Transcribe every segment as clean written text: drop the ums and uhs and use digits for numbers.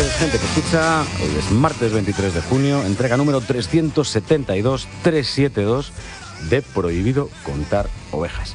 noches, gente que escucha. Hoy es martes 23 de junio, entrega número 372 de Prohibido Contar Ovejas.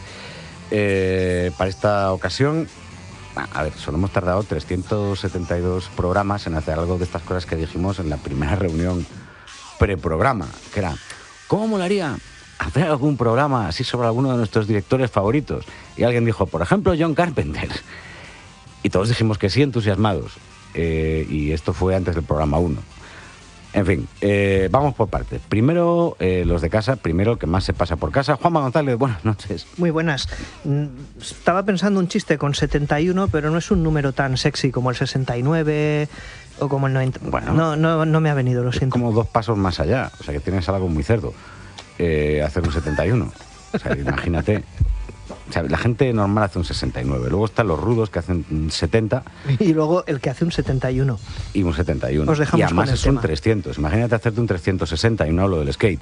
Para esta ocasión, a ver, solo hemos tardado 372 programas en hacer algo de estas cosas que dijimos en la primera reunión preprograma, que era, ¿cómo molaría hacer algún programa así sobre alguno de nuestros directores favoritos? Y alguien dijo, por ejemplo, John Carpenter. Y todos dijimos que sí, entusiasmados. Y esto fue antes del programa 1. En fin, vamos por partes. Primero, los de casa, primero el que más se pasa por casa. Juanma González, buenas noches. Muy buenas. Estaba pensando un chiste con 71, pero no es un número tan sexy como el 69 o como el 90. Bueno, no me ha venido, lo siento. Como dos pasos más allá, o sea que tienes algo muy cerdo. Hacer un 71. O sea, imagínate. O sea, la gente normal hace un 69. Luego están los rudos que hacen un 70. Y luego el que hace un 71. Y un 71. Os dejamos y además con el es tema. Un 300. Imagínate hacerte un 360 y no hablo del skate.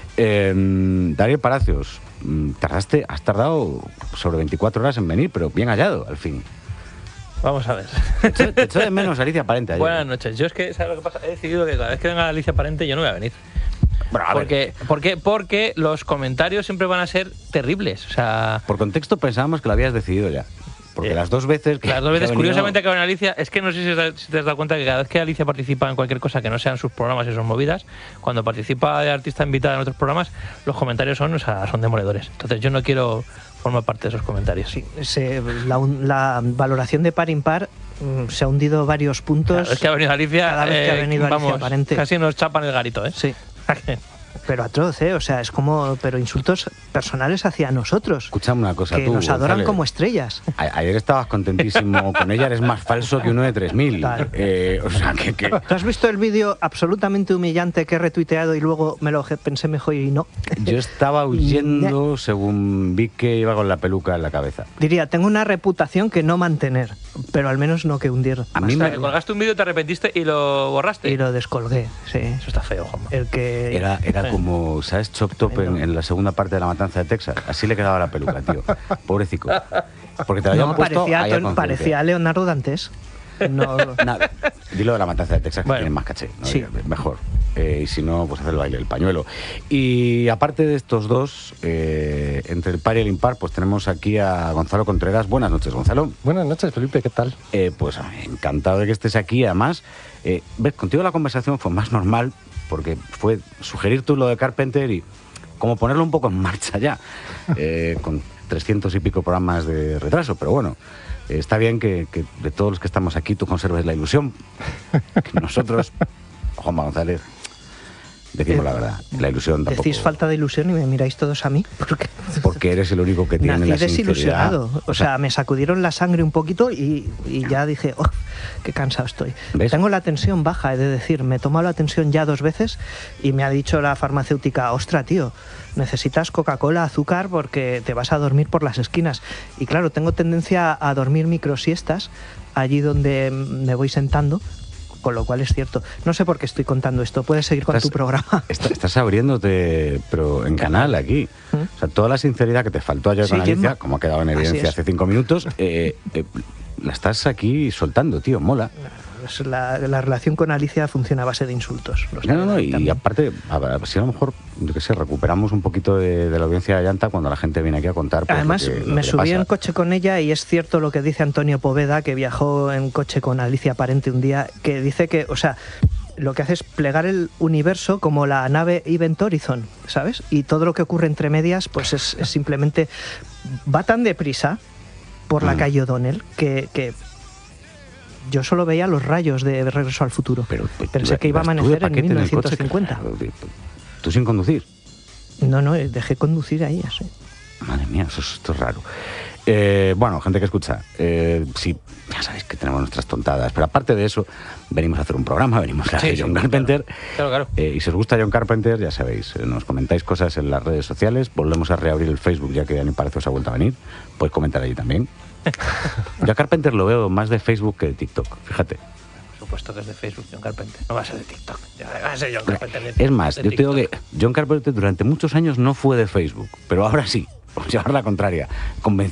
Darío Palacios, has tardado sobre 24 horas en venir, pero bien hallado, al fin. Vamos a ver. Te echo de menos Alicia Parente ayer. Buenas noches. Yo es que, ¿sabes lo que pasa? He decidido que cada vez que venga Alicia Parente yo no voy a venir. Bueno, a ver. Porque los comentarios siempre van a ser terribles. O sea, Por contexto pensábamos que lo habías decidido ya. Porque las dos veces que... las dos veces, que ha venido... curiosamente, que va Alicia, es que no sé si te has dado cuenta que cada vez que Alicia participa en cualquier cosa que no sean sus programas y sus movidas, cuando participa de artista invitada en otros programas, los comentarios son demoledores. Entonces yo no quiero formar parte de esos comentarios. Sí, la valoración de par impar se ha hundido varios puntos. Claro, es que ha venido Alicia, cada vez que ha venido Alicia Parente. Casi nos chapan el garito, ¿eh? Sí. Pero atroz, o sea, es como, pero insultos personales hacia nosotros. Escúchame una cosa, que tú, nos adoran González, como estrellas. Ayer estabas contentísimo con ella, eres más falso que uno de 3000. Claro. O sea, que... ¿Tú has visto el vídeo absolutamente humillante que he retuiteado y luego me lo pensé mejor y no? Yo estaba huyendo según vi que iba con la peluca en la cabeza. Diría, tengo una reputación que no mantener, pero al menos no que hundir. A mí O sea, me... que colgaste un vídeo, te arrepentiste y lo borraste. Y lo descolgué, sí. Eso está feo, Juanma. El que... Era como, ¿sabes? Chop Top en la segunda parte de La Matanza de Texas. Así le quedaba la peluca, tío. Pobrecico. Porque te la habían No, puesto ahí a conciencia. parecía a Leonardo Dantes. No, Nada, dilo de La Matanza de Texas, que Bueno. tiene más caché, ¿no? Sí. Mejor. Y si no, pues hacer el baile del pañuelo. Y aparte de estos dos, entre el par y el impar, pues tenemos aquí a Gonzalo Contreras. Buenas noches, Gonzalo. Buenas noches, Felipe, ¿qué tal? Pues encantado de que estés aquí. Además, ves, contigo la conversación fue más normal, porque fue sugerir tú lo de Carpenter y como ponerlo un poco en marcha ya, con 300 y pico programas de retraso. Pero bueno, está bien que de todos los que estamos aquí tú conserves la ilusión. Que nosotros, Juanma González, decimos la verdad, la ilusión tampoco... decís falta de ilusión y me miráis todos a mí. Porque eres el único que tiene nací la sinceridad. desilusionado. O sea, me sacudieron la sangre un poquito y ya dije, oh, qué cansado estoy. ¿Ves? Tengo la tensión baja, he de decir. Me he tomado la tensión ya 2 veces y me ha dicho la farmacéutica, ostra, tío, necesitas Coca-Cola, azúcar porque te vas a dormir por las esquinas. Y claro, tengo tendencia a dormir microsiestas allí donde me voy sentando. Con lo cual es cierto. No sé por qué estoy contando esto. Puedes seguir con tu programa. Estás abriéndote, pero en canal aquí. O sea, toda la sinceridad que te faltó ayer con Alicia, como ha quedado en evidencia hace 5 minutos, la estás aquí soltando, tío, mola. La relación con Alicia funciona a base de insultos. No, y aparte, a ver, si a lo mejor, yo qué sé, recuperamos un poquito de la audiencia de Llanta cuando la gente viene aquí a contar. Pues, además, me subí en coche con ella y es cierto lo que dice Antonio Poveda, que viajó en coche con Alicia Parente un día, que dice que, o sea, lo que hace es plegar el universo como la nave Event Horizon, ¿sabes? Y todo lo que ocurre entre medias, pues es simplemente... Va tan deprisa por la calle O'Donnell que yo solo veía los rayos de Regreso al Futuro. Pero, pensé que iba a amanecer en 1950. ¿Tú sin conducir? No, dejé conducir ahí, así. Madre mía, esto es raro. Bueno, gente que escucha, sí, ya sabéis que tenemos nuestras tontadas, pero aparte de eso, venimos a hacer un programa, venimos a hacer John Carpenter. Claro. Y si os gusta John Carpenter, ya sabéis, nos comentáis cosas en las redes sociales, volvemos a reabrir el Facebook, ya que Dani Parece os ha vuelto a venir, podéis comentar allí también. Yo a Carpenter lo veo más de Facebook que de TikTok, fíjate. Por supuesto que es de Facebook, John Carpenter. No va a ser de TikTok. Va a ser John Carpenter. Es más, yo te digo que John Carpenter durante muchos años no fue de Facebook, pero ahora sí, os llevar la contraria.